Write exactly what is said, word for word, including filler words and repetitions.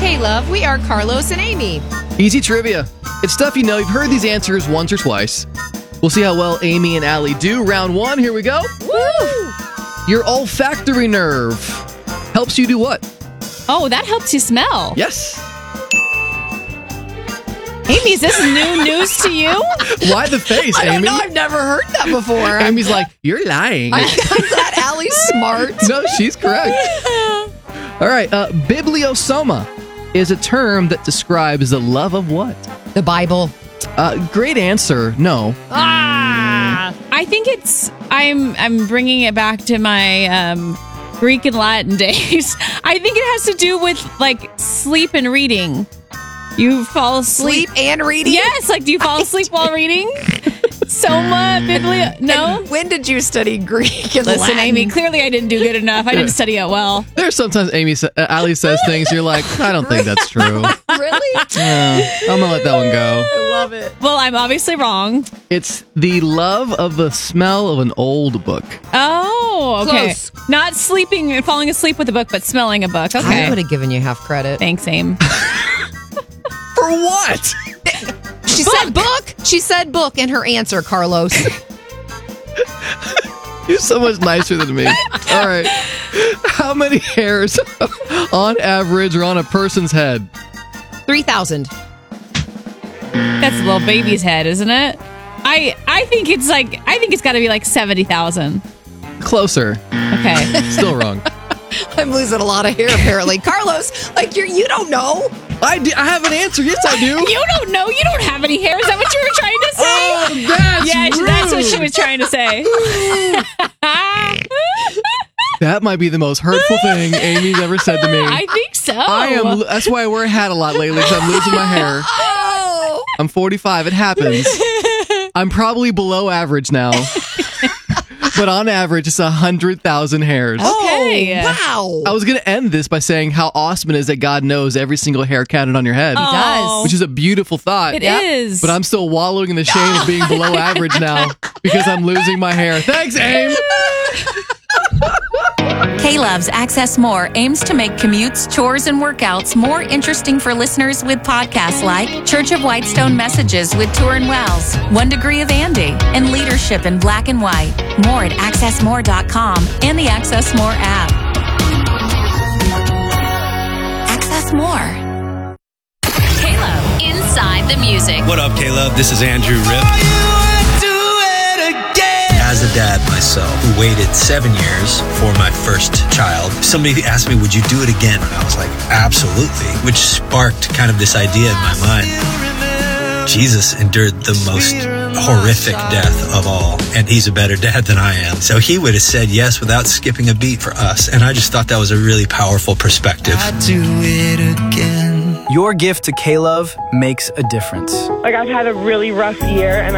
K-Love. We are Carlos and Amy. Easy trivia. It's stuff you know. You've heard these answers once or twice. We'll see how well Amy and Allie do. Round one, here we go. Woo! Your olfactory nerve helps you do what? Oh, that helps you smell. Yes. Amy, is this new news to you? Why the face, I don't Amy? know. I've never heard that before. Amy's like, you're lying. I'm glad Allie's smart. No, she's correct. All right. Uh, bibliosoma is a term that describes the love of what? The Bible. Uh, great answer. No. Ah, I think it's. I'm. I'm bringing it back to my um, Greek and Latin days. I think it has to do with like sleep and reading. You fall asleep. Sleep and reading? Yes. Like, do you fall asleep while reading? Soma, Biblia. No. And when did you study Greek and Listen, Latin? Amy. Clearly, I didn't do good enough. I didn't study it well. There's sometimes Amy, sa- uh, Allie says things. You're like, I don't think that's true. Really? Yeah, I'm gonna let that one go. I love it. Well, I'm obviously wrong. It's the love of the smell of an old book. Oh, okay. Close. Not sleeping and falling asleep with a book, but smelling a book. Okay. I would have given you half credit. Thanks, Aim. For what? She said book. She said book in her answer, Carlos. You're so much nicer than me. All right. How many hairs on average are on a person's head? three thousand. That's a little baby's head, isn't it? I I think it's like I think it's got to be like seventy thousand. Closer. Okay. Still wrong. I'm losing a lot of hair, apparently. Carlos, like, you're, you don't know. I, do, I have an answer. Yes, I do. You don't know. You don't have any hair. Is that what you were trying to say? Oh, that's yeah, rude. that's what she was trying to say. That might be the most hurtful thing Amy's ever said to me. I think so. I am. That's why I wear a hat a lot lately, because I'm losing my hair. Oh. I'm forty-five. It happens. I'm probably below average now. But on average, it's one hundred thousand hairs. Okay. Oh, wow. I was going to end this by saying how awesome it is that God knows every single hair counted on your head. He does. Which is a beautiful thought. It is. But I'm still wallowing in the shame of being below average now because I'm losing my hair. Thanks, Aim. K-Love's Access More aims to make commutes, chores, and workouts more interesting for listeners with podcasts like Church of Whitestone Messages with Turin Wells, One Degree of Andy, and Leadership in Black and White. More at access more dot com and the Access More app. Access More. K-Love, Inside the Music. What up, K-Love? This is Andrew Ripp. As a dad myself, who waited seven years for my first child, somebody asked me, would you do it again? And I was like, absolutely, which sparked kind of this idea in my mind. Jesus endured the most horrific death of all, and he's a better dad than I am. So he would have said yes without skipping a beat for us. And I just thought that was a really powerful perspective. I'd do it again. Your gift to K-Love makes a difference. Like, I've had a really rough year, and